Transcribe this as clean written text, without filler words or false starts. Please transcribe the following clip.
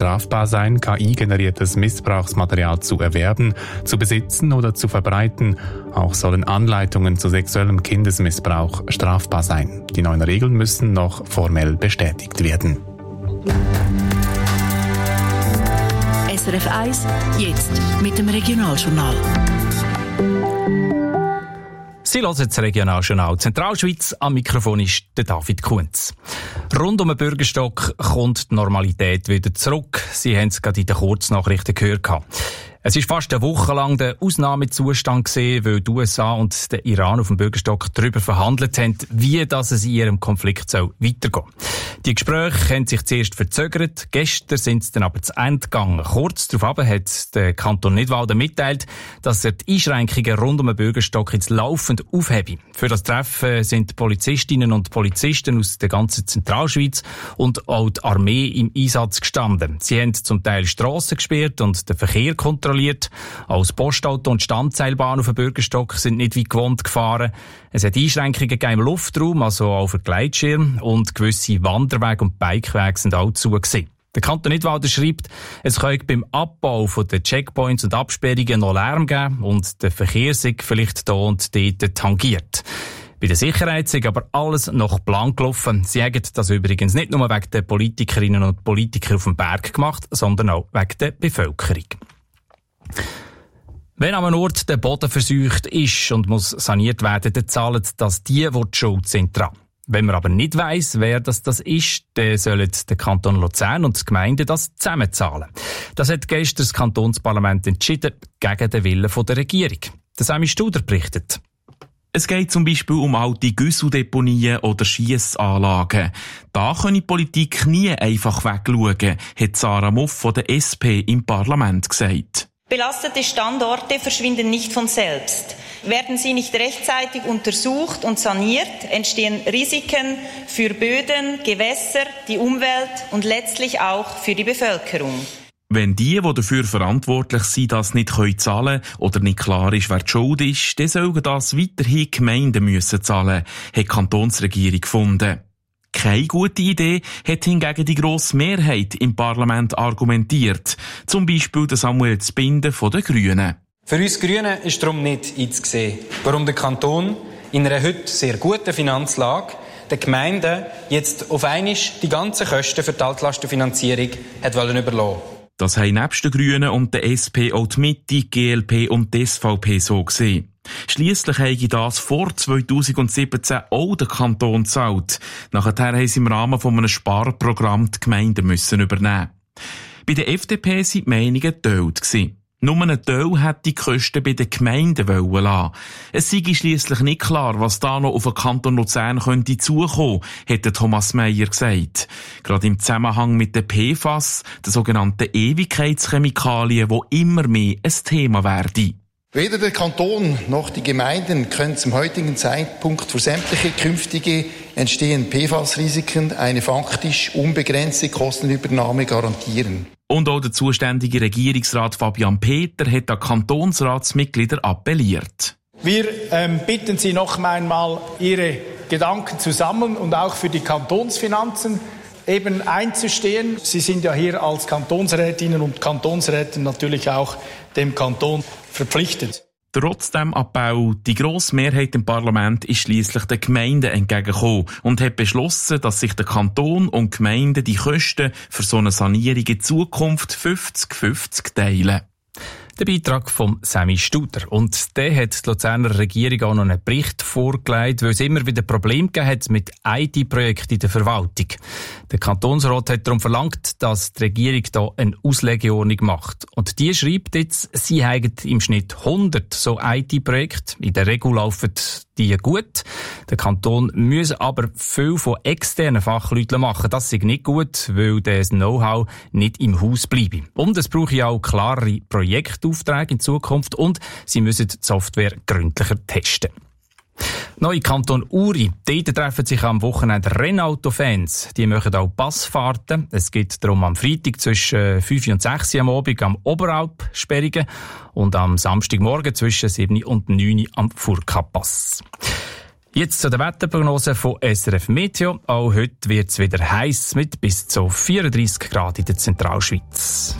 strafbar sein, KI-generiertes Missbrauchsmaterial zu erwerben, zu besitzen oder zu verbreiten. Auch sollen Anleitungen zu sexuellem Kindesmissbrauch strafbar sein. Die neuen Regeln müssen noch formell bestätigt werden. SRF 1, jetzt mit dem Regionaljournal. Sie hören das Regionaljournal Zentralschweiz. Am Mikrofon ist der David Kunz. Rund um den Bürgerstock kommt die Normalität wieder zurück. Sie haben es gerade in den Kurznachrichten gehört. Es war fast eine Woche lang der Ausnahmezustand gewesen, weil die USA und der Iran auf dem Bürgerstock darüber verhandelt haben, wie das es in ihrem Konflikt weitergehen soll. Die Gespräche haben sich zuerst verzögert, gestern sind sie dann aber zu Ende gegangen. Kurz darauf hat der Kanton Nidwalden mitteilt, dass er die Einschränkungen rund um den Bürgerstock jetzt laufend aufhebe. Für das Treffen sind Polizistinnen und Polizisten aus der ganzen Zentralschweiz und auch die Armee im Einsatz gestanden. Sie haben zum Teil Strassen gesperrt und den Verkehr kontrolliert. Auch das Postauto und die Standseilbahn auf dem Bürgerstock sind nicht wie gewohnt gefahren. Es hat Einschränkungen im Luftraum, also auch für Gleitschirm, und gewisse Wanderwege und Bikewege sind auch zu gewesen. Der Kanton Nidwalden schreibt, es könnte beim Abbau der Checkpoints und Absperrungen noch Lärm geben und der Verkehr sei vielleicht hier und dort tangiert. Bei der Sicherheit sei aber alles nach Plan gelaufen. Sie haben das übrigens nicht nur wegen der Politikerinnen und Politiker auf dem Berg gemacht, sondern auch wegen der Bevölkerung. Wenn an einem Ort der Boden verseucht ist und muss saniert werden, dann zahlen das die die schuld sind dran. Wenn man aber nicht weiss, wer das ist, dann sollen der Kanton Luzern und die Gemeinden das zusammen zahlen. Das hat gestern das Kantonsparlament entschieden, gegen den Willen der Regierung. Der Sami Studer berichtet. Es geht zum Beispiel um alte Güsseldeponien oder Schiessanlagen. Da kann die Politik nie einfach wegschauen, hat Sarah Muff von der SP im Parlament gesagt. Belastete Standorte verschwinden nicht von selbst. Werden sie nicht rechtzeitig untersucht und saniert, entstehen Risiken für Böden, Gewässer, die Umwelt und letztlich auch für die Bevölkerung. Wenn die dafür verantwortlich sind, das nicht zahlen können oder nicht klar ist, wer die Schuld ist, dann sollen das weiterhin Gemeinden müssen zahlen, hat die Kantonsregierung gefunden. Keine gute Idee hat hingegen die grosse Mehrheit im Parlament argumentiert. Zum Beispiel der Samuel Zbinden von den Grünen. Für uns Grünen ist darum nicht einzusehen, warum der Kanton in einer heute sehr guten Finanzlage den Gemeinden jetzt auf einmal die ganzen Kosten für die Altlastenfinanzierung hat überlassen. Das haben nebst den Grünen und der SP auch die Mitte, die GLP und die SVP so gesehen. Schliesslich habe das vor 2017 auch der Kanton gezahlt. Nachher haben sie im Rahmen von einem Sparprogramm die Gemeinden müssen übernehmen. Bei der FDP waren die Meinungen geteilt. Nur ein Teil hätte die Kosten bei den Gemeinden lassen. Es sei schliesslich nicht klar, was da noch auf den Kanton Luzern könnte zukommen, hat Thomas Meyer gesagt. Gerade im Zusammenhang mit den PFAS, den sogenannten Ewigkeitschemikalien, die immer mehr ein Thema werden. Weder der Kanton noch die Gemeinden können zum heutigen Zeitpunkt für sämtliche künftige entstehenden PFAS-Risiken eine faktisch unbegrenzte Kostenübernahme garantieren. Und auch der zuständige Regierungsrat Fabian Peter hat an Kantonsratsmitglieder appelliert. Wir bitten Sie noch einmal, Ihre Gedanken zu sammeln und auch für die Kantonsfinanzen eben einzustehen. Sie sind ja hier als Kantonsrätinnen und Kantonsräte natürlich auch dem Kanton verpflichtet. Trotz dem Abbau, die grosse Mehrheit im Parlament ist schliesslich den Gemeinden entgegengekommen und hat beschlossen, dass sich der Kanton und die Gemeinden die Kosten für so eine Sanierung in Zukunft 50-50 teilen. Der Beitrag von Sami Studer. Und der hat die Luzerner Regierung auch noch einen Bericht vorgelegt, weil es immer wieder Probleme gegeben hat mit IT-Projekten in der Verwaltung. Der Kantonsrat hat darum verlangt, dass die Regierung da eine Auslegeordnung macht. Und die schreibt jetzt, sie haben im Schnitt 100 so IT-Projekte. In der Regel laufen die gut. Der Kanton muss aber viel von externen Fachleuten machen. Das ist nicht gut, weil das Know-how nicht im Haus bleibe. Und es braucht ja auch klare Projektaufträge in Zukunft und sie müssen die Software gründlicher testen. Neu im Kanton Uri. Dort treffen sich am Wochenende Rennauto-Fans. Die machen auch Passfahrten. Es geht darum am Freitag zwischen 5 und 6 Uhr am Abend am Oberalp-Sperrigen und am Samstagmorgen zwischen 7 und 9 am Furka-Pass. Jetzt zu der Wetterprognose von SRF Meteo. Auch heute wird es wieder heiß mit bis zu 34 Grad in der Zentralschweiz.